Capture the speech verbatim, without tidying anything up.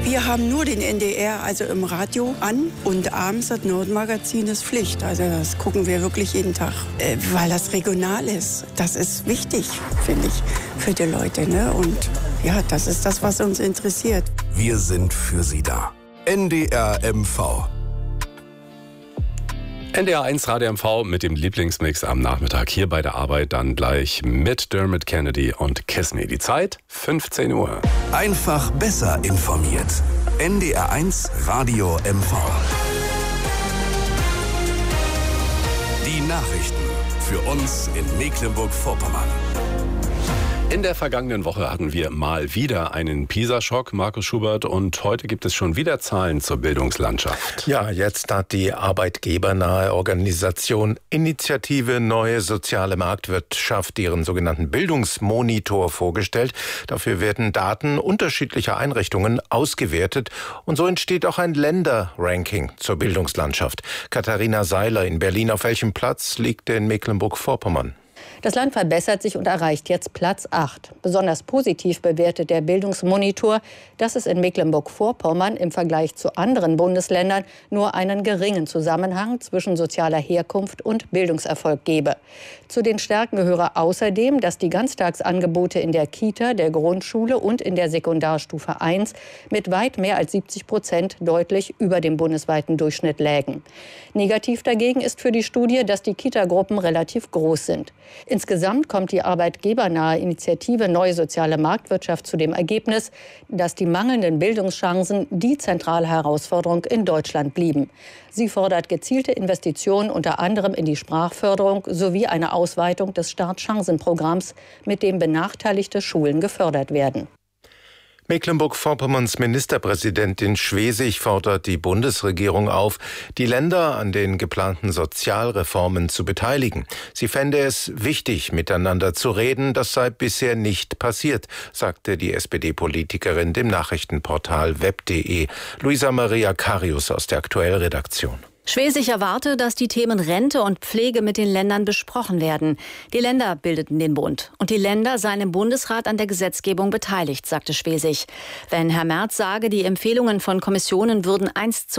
Wir haben nur den N D R, also im Radio, an. Und abends das Nordmagazin ist Pflicht. Also das gucken wir wirklich jeden Tag, äh, weil das regional ist. Das ist wichtig, finde ich, für die Leute. Ne? Und ja, das ist das, was uns interessiert. Wir sind für Sie da. N D R M V. N D R eins Radio M V mit dem Lieblingsmix am Nachmittag hier bei der Arbeit, dann gleich mit Dermot Kennedy und Kiss Me. Die Zeit fünfzehn Uhr. Einfach besser informiert. N D R eins Radio M V. Die Nachrichten für uns in Mecklenburg-Vorpommern. In der vergangenen Woche hatten wir mal wieder einen PISA-Schock, Markus Schubert, und heute gibt es schon wieder Zahlen zur Bildungslandschaft. Ja, jetzt hat die arbeitgebernahe Organisation Initiative Neue Soziale Marktwirtschaft ihren sogenannten Bildungsmonitor vorgestellt. Dafür werden Daten unterschiedlicher Einrichtungen ausgewertet und so entsteht auch ein Länderranking zur Bildungslandschaft. Katharina Seiler in Berlin. Auf welchem Platz liegt der in Mecklenburg-Vorpommern? Das Land verbessert sich und erreicht jetzt Platz acht. Besonders positiv bewertet der Bildungsmonitor, dass es in Mecklenburg-Vorpommern im Vergleich zu anderen Bundesländern nur einen geringen Zusammenhang zwischen sozialer Herkunft und Bildungserfolg gebe. Zu den Stärken gehöre außerdem, dass die Ganztagsangebote in der Kita, der Grundschule und in der Sekundarstufe eins mit weit mehr als siebzig Prozent deutlich über dem bundesweiten Durchschnitt lägen. Negativ dagegen ist für die Studie, dass die Kitagruppen relativ groß sind. Insgesamt kommt die arbeitgebernahe Initiative Neue Soziale Marktwirtschaft zu dem Ergebnis, dass die mangelnden Bildungschancen die zentrale Herausforderung in Deutschland blieben. Sie fordert gezielte Investitionen unter anderem in die Sprachförderung sowie eine Ausweitung des Startchancenprogramms, mit dem benachteiligte Schulen gefördert werden. Mecklenburg-Vorpommerns Ministerpräsidentin Schwesig fordert die Bundesregierung auf, die Länder an den geplanten Sozialreformen zu beteiligen. Sie fände es wichtig, miteinander zu reden. Das sei bisher nicht passiert, sagte die S P D-Politikerin dem Nachrichtenportal web punkt de. Luisa Maria Karius aus der Aktuell-Redaktion. Schwesig erwarte, dass die Themen Rente und Pflege mit den Ländern besprochen werden. Die Länder bildeten den Bund. Und die Länder seien im Bundesrat an der Gesetzgebung beteiligt, sagte Schwesig. Wenn Herr Merz sage, die Empfehlungen von Kommissionen würden eins zu